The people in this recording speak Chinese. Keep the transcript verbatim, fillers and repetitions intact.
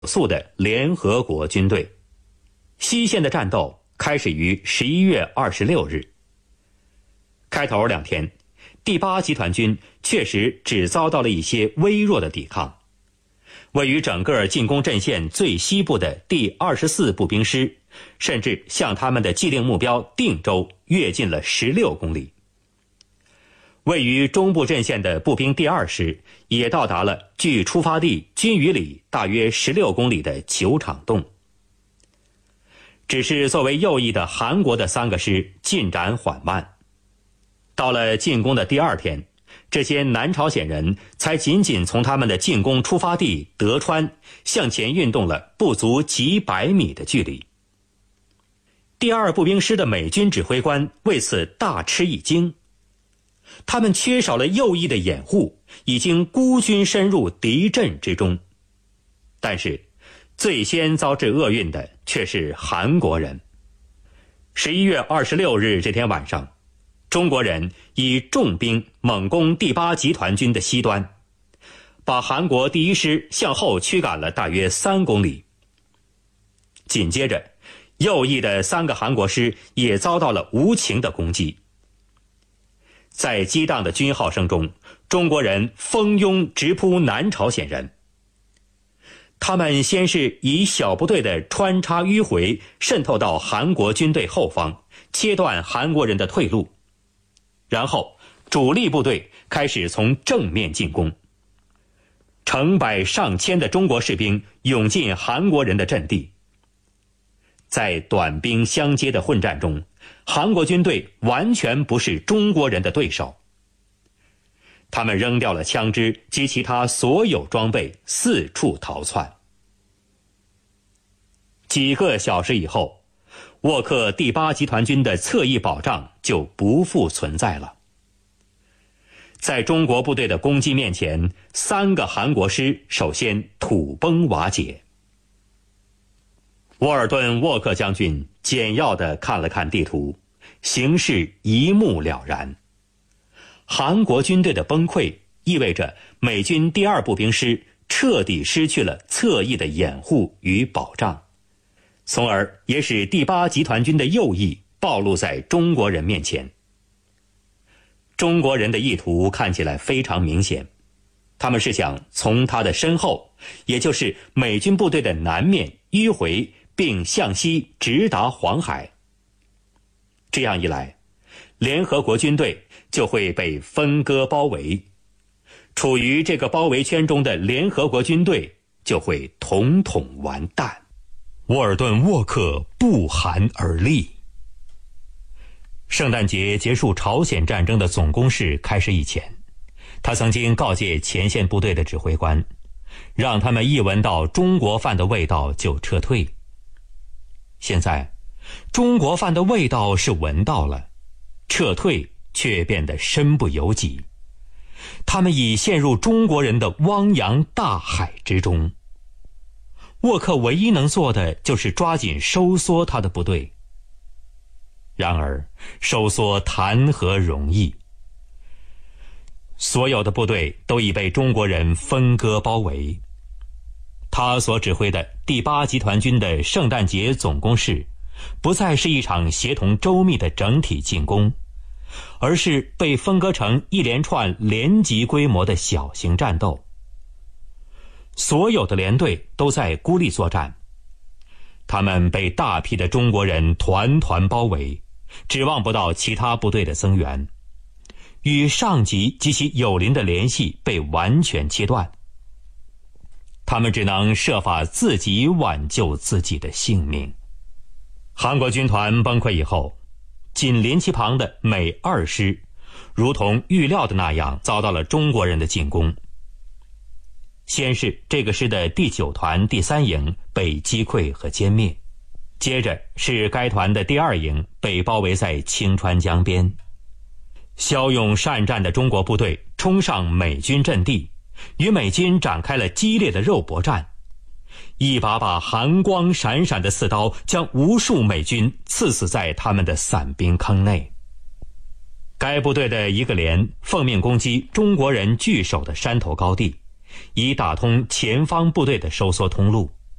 速的联合国军队。西线的战斗开始于十一月二十六日。开头两天，第八集团军确实只遭到了一些微弱的抵抗。位于整个进攻阵线最西部的第二十四步兵师，甚至向他们的既定目标定州跃进了十六公里。位于中部阵线的步兵第二师也到达了距出发地军隅里大约十六公里的球场洞。只是作为右翼的韩国的三个师进展缓慢。到了进攻的第二天，这些南朝鲜人才仅仅从他们的进攻出发地德川向前运动了不足几百米的距离。第二步兵师的美军指挥官为此大吃一惊，他们缺少了右翼的掩护，已经孤军深入敌阵之中。但是最先遭致厄运的却是韩国人。十一月二十六日这天晚上，中国人以重兵猛攻第八集团军的西端，把韩国第一师向后驱赶了大约三公里。紧接着，右翼的三个韩国师也遭到了无情的攻击。在激荡的军号声中，中国人蜂拥直扑南朝鲜人。他们先是以小部队的穿插迂回渗透到韩国军队后方，切断韩国人的退路。然后主力部队开始从正面进攻。成百上千的中国士兵涌进韩国人的阵地。在短兵相接的混战中，韩国军队完全不是中国人的对手。他们扔掉了枪支及其他所有装备，四处逃窜。几个小时以后，沃克第八集团军的侧翼保障就不复存在了。在中国部队的攻击面前，三个韩国师首先土崩瓦解。沃尔顿·沃克将军简要地看了看地图，形势一目了然。韩国军队的崩溃意味着美军第二步兵师彻底失去了侧翼的掩护与保障，从而也使第八集团军的右翼暴露在中国人面前。中国人的意图看起来非常明显，他们是想从他的身后，也就是美军部队的南面迂回，并向西直达黄海。这样一来，联合国军队就会被分割包围，处于这个包围圈中的联合国军队就会统统完蛋。沃尔顿·沃克不寒而栗。圣诞节结束朝鲜战争的总攻势开始以前，他曾经告诫前线部队的指挥官，让他们一闻到中国饭的味道就撤退。现在中国饭的味道是闻到了，撤退却变得身不由己。他们已陷入中国人的汪洋大海之中。沃克唯一能做的就是抓紧收缩他的部队。然而收缩谈何容易，所有的部队都已被中国人分割包围。他所指挥的第八集团军的圣诞节总攻势不再是一场协同周密的整体进攻，而是被分割成一连串连级规模的小型战斗。所有的连队都在孤立作战，他们被大批的中国人团团包围，指望不到其他部队的增援，与上级及其友邻的联系被完全切断。他们只能设法自己挽救自己的性命。韩国军团崩溃以后，紧邻其旁的美二师如同预料的那样遭到了中国人的进攻。先是这个师的第九团第三营被击溃和歼灭，接着是该团的第二营被包围在清川江边。骁勇善战的中国部队冲上美军阵地，与美军展开了激烈的肉搏战，一把把寒光闪闪的刺刀将无数美军刺死在他们的伞兵坑内。该部队的一个连奉命攻击中国人据守的山头高地，以打通前方部队的收缩通路。